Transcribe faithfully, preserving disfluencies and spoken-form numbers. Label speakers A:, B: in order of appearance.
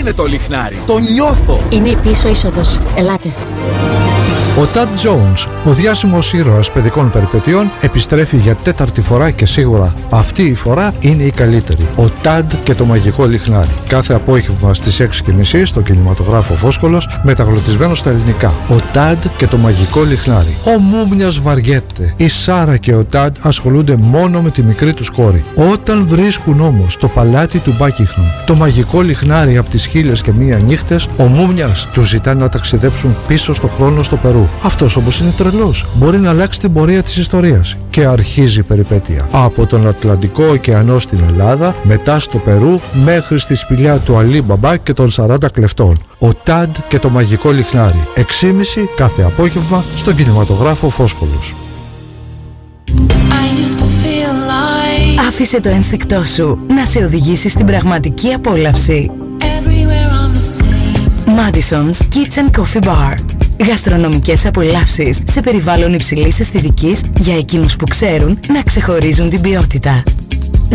A: είναι το λιχνάρι. Το νιώθω.
B: Είναι η πίσω είσοδος. Ελάτε.
C: Ο Tad Jones, ο διάσημος ήρωας παιδικών περιπετειών, επιστρέφει για τέταρτη φορά και σίγουρα αυτή η φορά είναι η καλύτερη. Ο Tad και το μαγικό λιχνάρι. Κάθε απόγευμα στις έξι και μισή στο κινηματογράφο Φόσκολος, μεταγλωτισμένο στα ελληνικά. Ο Tad και το μαγικό λιχνάρι. Ο Μούμιας βαριέται. Η Σάρα και ο Tad ασχολούνται μόνο με τη μικρή τους κόρη. Όταν βρίσκουν όμως το παλάτι του Buckingham, το μαγικό λιχνάρι από τις χίλιες και μία νύχτες, ο Μούμιας τους ζητά να ταξιδέψουν πίσω στο χρόνο στο Περού. Αυτός όμως είναι τρελός. Μπορεί να αλλάξει την πορεία της ιστορίας. Και αρχίζει η περιπέτεια. Από τον Ατλαντικό ωκεανό στην Ελλάδα, μετά στο Περού, μέχρι στη σπηλιά του Αλί Μπαμπά και των σαράντα κλεφτών. Ο Tad και το μαγικό λιχνάρι. έξι και μισή κάθε απόγευμα στον κινηματογράφο Φόσκολος.
D: Like... Άφησε το ένστικτό σου να σε οδηγήσει στην πραγματική απόλαυση. Madison's Kitchen Coffee Bar. Γαστρονομικές απολαύσεις σε περιβάλλον υψηλής αισθητικής για εκείνους που ξέρουν να ξεχωρίζουν την ποιότητα.